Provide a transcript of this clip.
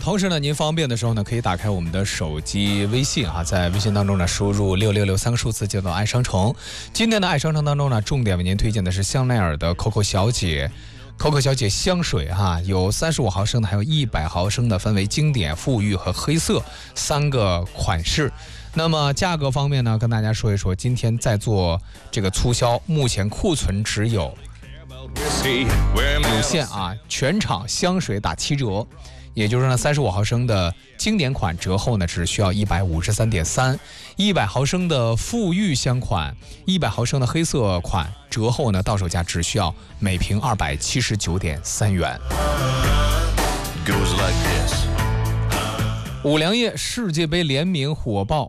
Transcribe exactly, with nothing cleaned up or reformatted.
同时呢，您方便的时候呢，可以打开我们的手机微信啊，在微信当中呢，输入六六六三个数字，叫做爱商城。今天的爱商城当中呢，重点为您推荐的是香奈儿的 Coco 小姐。Coco 小姐香水哈，有三十五毫升的，还有一百毫升的，分为经典、馥郁和黑色三个款式。那么价格方面呢，跟大家说一说，今天在做这个促销，目前库存只有有限啊，全场香水打七折。也就是呢，三十五毫升的经典款折后呢只需要一百五十三点三，一百毫升的馥郁香款，一百毫升的黑色款折后呢到手价只需要每瓶二百七十九点三元。五粮液世界杯联名火爆，